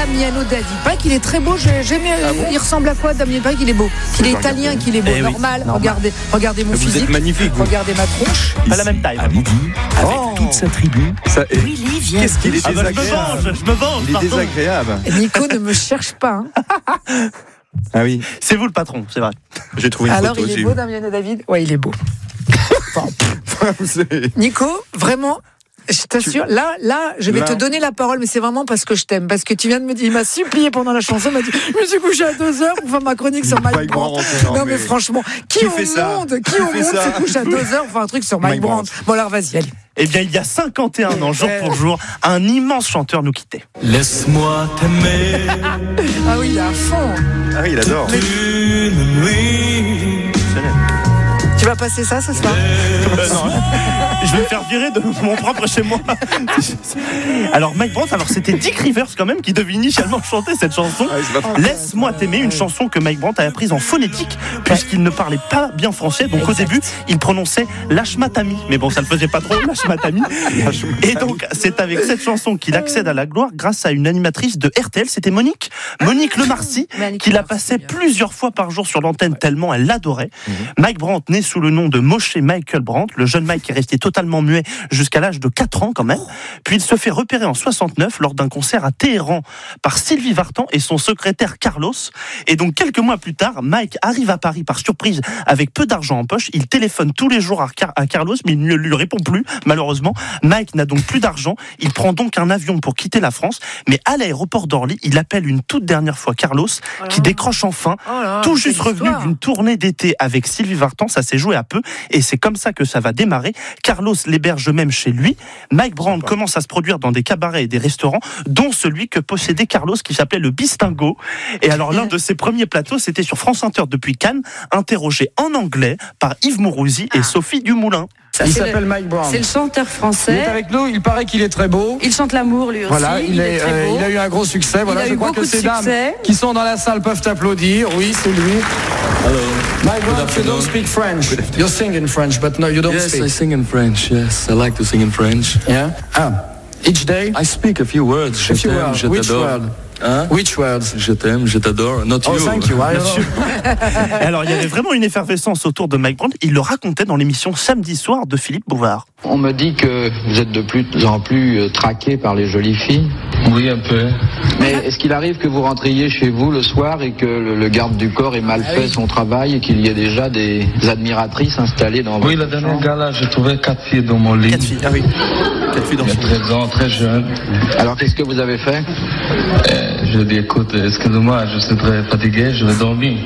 Damiano David. Pas qu'il est très beau. J'aime bien. Il ressemble à quoi, Damiano? Pas qu'il est beau. Qu'il est italien, qu'il est beau. Normal. Regardez mon physique. Vous êtes magnifique. Regardez ma tronche. Pas la même taille. À midi, avec toute sa tribu. Willy vient. Qu'est-ce qu'il est désagréable. Je me venge. Il est désagréable. Nico ne me cherche pas. Ah oui. C'est vous le patron, c'est vrai. J'ai trouvé une Alors, photo il est aussi. beau, Damiano David? Ouais, il est beau. Vous savez. Nico, vraiment, je t'assure, là, je vais te donner la parole, mais c'est vraiment parce que je t'aime. Parce que tu viens de me dire, il m'a supplié pendant la chanson, il m'a dit, je me suis couché à 2h pour faire ma chronique sur Mike Brandt. Non, mais franchement, qui au monde se couche à 2h pour faire un truc sur Mike Brandt? Bon, alors, vas-y, allez. Eh bien, il y a 51 ans, jour pour jour, un immense chanteur nous quittait. Laisse-moi t'aimer. Ah oui, il est à fond. Ah oui, il adore. Une nuit. Tu vas passer ça ce soir? Non, je vais me faire virer de mon propre chez moi. Alors Mike Brandt, c'était Dick Rivers quand même qui devait initialement chanter cette chanson. Laisse-moi t'aimer, une chanson que Mike Brandt a apprise en phonétique puisqu'il ne parlait pas bien français. Donc au début, il prononçait Lashmatami, mais bon, ça le faisait pas trop, Lashmatami. Et donc c'est avec cette chanson qu'il accède à la gloire grâce à une animatrice de RTL, c'était Monique Lemarcy, qui la passait plusieurs fois par jour sur l'antenne tellement elle l'adorait. Mike Brandt, né sous le nom de Moshe Michael Brandt, le jeune Mike est resté totalement muet jusqu'à l'âge de 4 ans quand même, puis il se fait repérer en 69 lors d'un concert à Téhéran par Sylvie Vartan et son secrétaire Carlos, et donc quelques mois plus tard, Mike arrive à Paris par surprise avec peu d'argent en poche, il téléphone tous les jours à Carlos mais il ne lui répond plus malheureusement. Mike n'a donc plus d'argent, il prend donc un avion pour quitter la France, mais à l'aéroport d'Orly, il appelle une toute dernière fois Carlos qui décroche enfin, tout juste revenu d'une tournée d'été avec Sylvie Vartan, ça s'est joué à peu et c'est comme ça que ça va démarrer. Carlos l'héberge même chez lui. Mike Brandt commence à se produire dans des cabarets et des restaurants, dont celui que possédait Carlos qui s'appelait le Bistingo. Et alors l'un de ses premiers plateaux, c'était sur France Inter depuis Cannes, interrogé en anglais par Yves Mourouzi et Sophie Dumoulin. Il s'appelle Mike Brandt. C'est le chanteur français. Il est avec nous, il paraît qu'il est très beau. Il chante l'amour lui aussi. Voilà, il est très beau. Il a eu un gros succès. Voilà, je crois que ces dames qui sont dans la salle peuvent applaudir. Oui, c'est lui. Hello. Mike Brandt, you don't speak French. You sing in French, but no, you don't speak. Yes, I sing in French. Yes, I like to sing in French. Yeah. Each day. I speak a few words. Je t'aime, je Which t'adore. word? Hein? Which words? Je t'aime, je t'adore. Not you. Oh, thank you. Et alors il y avait vraiment une effervescence autour de Mike Brandt. Il le racontait dans l'émission Samedi soir de Philippe Bouvard. On me dit que vous êtes de plus en plus traqué par les jolies filles. Oui, un peu. Mais est-ce qu'il arrive que vous rentriez chez vous le soir et que le garde du corps ait mal fait son travail et qu'il y ait déjà des admiratrices installées dans votre Oui, la dernière gala, j'ai trouvé 4 filles dans mon lit. 4 filles, ah oui. 4 filles dans Il y a son 13 ans, très jeune. Alors qu'est-ce que vous avez fait? Je dis, écoute, excuse-moi, je suis très fatigué, je vais dormir.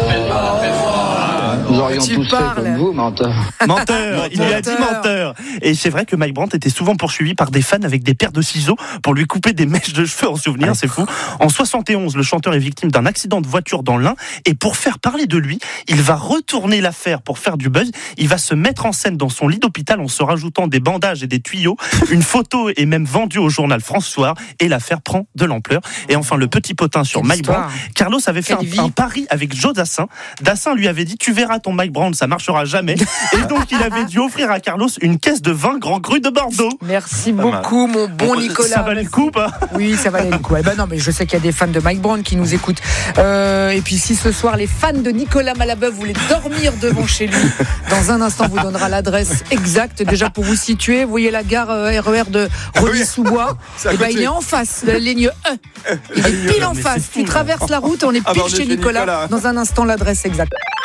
Nous aurions tu tous fait parles. comme vous, menteur. Menteur, il lui a dit menteur. Et c'est vrai que Mike Brandt était souvent poursuivi par des fans avec des paires de ciseaux pour lui couper des mèches de cheveux en souvenir, c'est fou. En 71, le chanteur est victime d'un accident de voiture dans l'Ain et pour faire parler de lui, il va retourner l'affaire pour faire du buzz. Il va se mettre en scène dans son lit d'hôpital en se rajoutant des bandages et des tuyaux. Une photo est même vendue au journal France Soir et l'affaire prend de l'ampleur. Et enfin, le petit potin sur Mike Brandt. Carlos avait fait un pari avec Joe Dassin. Dassin lui avait dit, tu verras ton Mike Brandt, ça marchera jamais. Et donc, il avait dû offrir à Carlos une caisse de vin Grand Cru de Bordeaux. Merci beaucoup, mon bon Nicolas. Ça valait le coup, pas? Oui, ça valait le coup. Eh ben non, mais je sais qu'il y a des fans de Mike Brandt qui nous écoutent. Et puis, si ce soir, les fans de Nicolas Malabeuf voulaient dormir devant chez lui, dans un instant, vous donnera l'adresse exacte. Déjà, pour vous situer, vous voyez la gare RER de Rony-sous-Bois. Et ben, il est en face, la ligne E. Il est pile en face. Tu traverses la route, on est pile chez Nicolas. Dans un instant, l'adresse exacte.